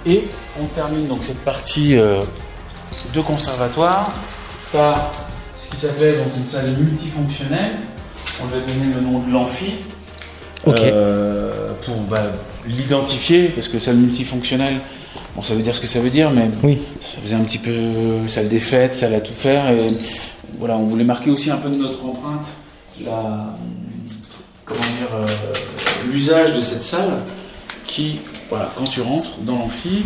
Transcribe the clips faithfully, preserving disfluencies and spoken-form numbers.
Et on termine donc cette partie euh, de conservatoire par ce qui s'appelle donc une salle multifonctionnelle. On lui a donné le nom de l'amphi. Ok. Euh, pour bah, l'identifier, parce que salle multifonctionnelle, bon, ça veut dire ce que ça veut dire, mais oui. Ça faisait un petit peu salle des fêtes, salle à tout faire. Et voilà, on voulait marquer aussi un peu de notre empreinte, la, comment dire, euh, l'usage de cette salle qui, voilà, quand tu rentres dans l'amphi,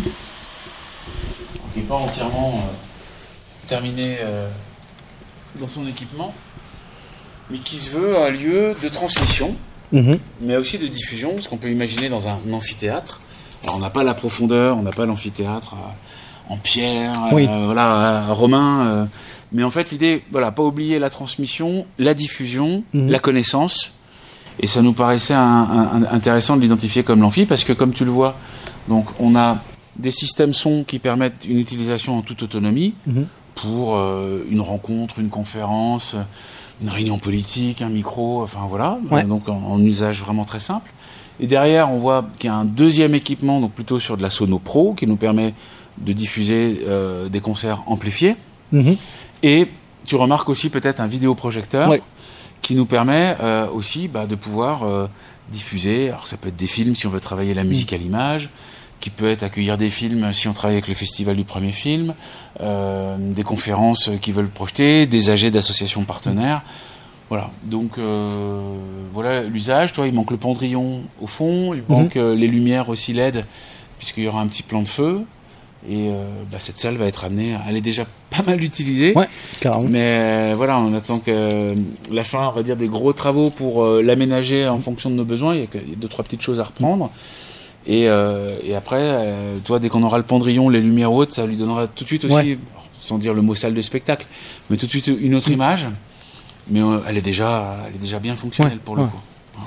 qui n'est pas entièrement euh, terminé euh, dans son équipement, mais qui se veut un lieu de transmission, mmh. mais aussi de diffusion, ce qu'on peut imaginer dans un amphithéâtre. Alors on n'a pas la profondeur, on n'a pas l'amphithéâtre euh, en pierre, oui. euh, voilà, euh, romain, euh, mais en fait l'idée, voilà, pas oublier la transmission, la diffusion, mmh. la connaissance, et ça nous paraissait un, un, intéressant de l'identifier comme l'amphi, parce que comme tu le vois, donc on a des systèmes son qui permettent une utilisation en toute autonomie, mmh. pour euh, une rencontre, une conférence, une réunion politique, un micro, enfin voilà, ouais. euh, donc en, en usage vraiment très simple. Et derrière, on voit qu'il y a un deuxième équipement, donc plutôt sur de la sono pro, qui nous permet de diffuser euh, des concerts amplifiés. Mmh. Et tu remarques aussi peut-être un vidéoprojecteur ouais. qui nous permet euh, aussi bah, de pouvoir euh, diffuser. Alors ça peut être des films si on veut travailler la musique mmh. à l'image, qui peut être accueillir des films si on travaille avec le festival du premier film, euh, des conférences qui veulent projeter, des A G d'associations partenaires. Voilà, donc euh, voilà l'usage. Toi, il manque le pendrillon au fond, il manque mmh. euh, les lumières aussi L E D, puisqu'il y aura un petit plan de feu. Et euh, bah, cette salle va être amenée, elle est déjà pas mal utilisée. Ouais, carrément. Mais euh, voilà, on attend que euh, la fin, on va dire, des gros travaux pour euh, l'aménager en fonction de nos besoins. Il y a, il y a deux, trois petites choses à reprendre. Et, euh, et après, euh, toi, dès qu'on aura le pendrillon, les lumières hautes, ça lui donnera tout de suite aussi, ouais. sans dire le mot salle de spectacle, mais tout de suite une autre mmh. image. Mais euh, elle est déjà, elle est déjà bien fonctionnelle ouais. pour le ouais. coup.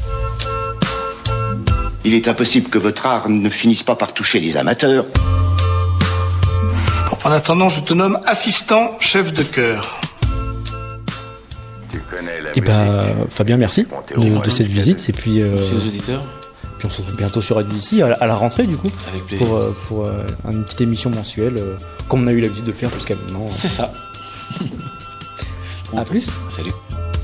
Il est impossible que votre art ne finisse pas par toucher les amateurs. En attendant, je te nomme assistant chef de chœur. Tu connais la et bah, Fabien, merci de, de cette visite. Et puis, euh, merci aux auditeurs. Puis on se retrouve bientôt sur Radio ici à, à la rentrée du coup. Avec plaisir. Pour, euh, pour euh, une petite émission mensuelle, euh, comme on a eu l'habitude de le faire jusqu'à maintenant. C'est ça. À plus. Salut.